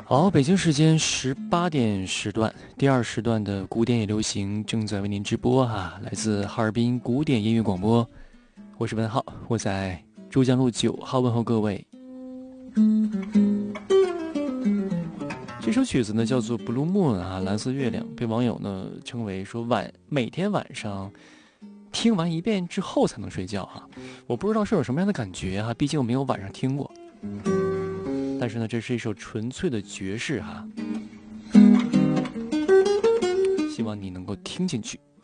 好，北京时间18点时段，第二时段的古典也流行正在为您直播哈，来自哈尔滨古典音乐广播，我是文浩，我在珠江路9号问候各位。这首曲子呢叫做 Blue Moon 啊，蓝色月亮，被网友呢称为说每天晚上听完一遍之后才能睡觉哈。我不知道是有什么样的感觉哈，毕竟我没有晚上听过。但是呢，这是一首纯粹的爵士哈，希望你能够听进去。